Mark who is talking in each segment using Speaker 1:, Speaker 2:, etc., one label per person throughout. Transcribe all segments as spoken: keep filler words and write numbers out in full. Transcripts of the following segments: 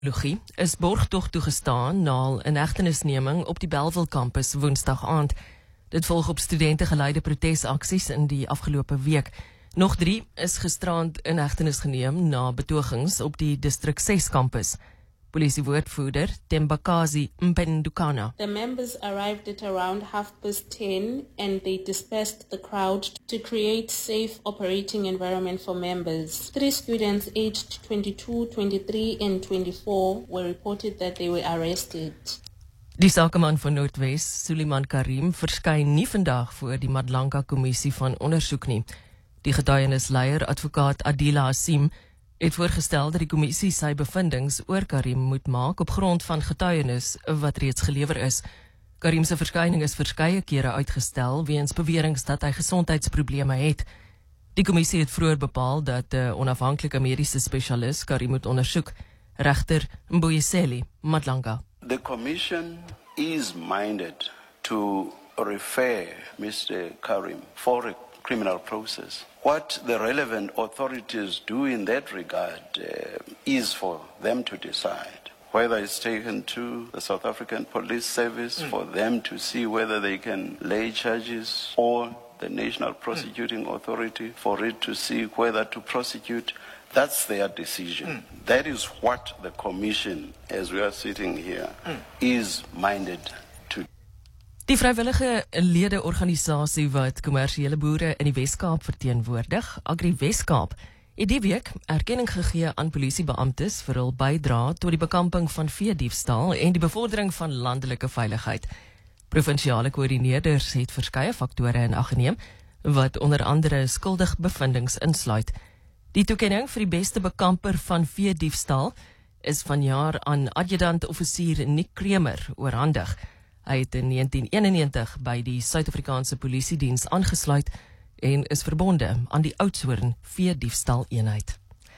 Speaker 1: Logie is borgtog toegestaan na 'n inhegtenisneming op die Bellville kampus Woensdag aand. Dit volg op studente geleide protesaksies in die afgelope week. Nog drie is gisterand in hegtenis geneem na betogings op die Distrik ses kampus. Polisiewoordvoerder Tembakazi Mpendukana.
Speaker 2: The members arrived at around half past ten and they dispersed the crowd to create safe operating environment for members. Three students aged twenty-two, twenty-three and twenty-four were reported that they were arrested.
Speaker 1: Die sakeman van Noordwes, Suleiman Karim, verskyn nie vandag voor die Madlanka Kommissie van ondersoek nie. Die getuienisleier, advokaat Adila Hassim, het voorgestel dat die kommissie sy bevindings oor Karim moet maak op grond van getuienis wat reeds gelewer is. Karim se verskyning is verskeie kere uitgestel weens beweringe dat hy gesondheidsprobleme het. Die kommissie het vroeër bepaal dat 'n onafhanklike mediese spesialis Karim moet ondersoek. Regter Mbuyiseli Madlanka.
Speaker 3: The commission is minded to refer Mister Karim for a criminal process. What the relevant authorities do in that regard uh, is for them to decide. Whether it's taken to the South African Police Service mm. for them to see whether they can lay charges, or the National Prosecuting mm. Authority for it to see whether to prosecute. That's their decision. Mm. That is what the commission, as we are sitting here, mm. is minded to.
Speaker 1: Die vrywillige lede-organisasie wat kommersiële boere in die Wes-Kaap verteenwoordig, Agri Wes-Kaap, het die week erkenning gegee aan polisiebeamptes vir hul bydrae tot die bekamping van veediefstal en die bevordering van landelike veiligheid. Provinsiale koördineerders het verskeie faktore in ag geneem, wat onder andere skuldig bevindings insluit. Die toekenning vir die beste bekamper van veediefstal is vanjaar aan adjutant-offisier Nick Kremer oorhandig. Hy het in negentien eenennegentig by die Suid-Afrikaanse Polisiediens aangesluit en is verbonde aan die Oudtshoorn veediefstal eenheid.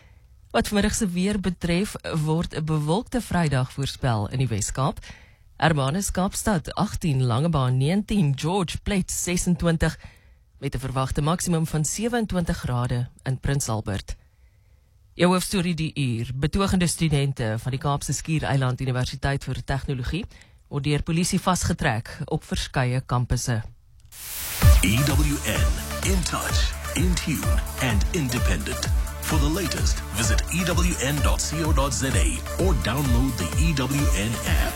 Speaker 1: Wat vanmiddag se weer betref, word 'n bewolkte Vrydag voorspel in die Wes-Kaap. Hermanus Kaapstad agttien, Langebaan negentien, George Plains ses en twintig met 'n verwagte maksimum van sewe en twintig grade in Prins Albert. Jou hoofstorie die uur, betogende studente van die Kaapse Skiereiland Universiteit vir Tegnologie word deur polisie vasgetrek op verskeie kampusse.
Speaker 4: E W N, in touch, in tune and independent. For the latest, visit E W N dot co dot za or download the E W N app.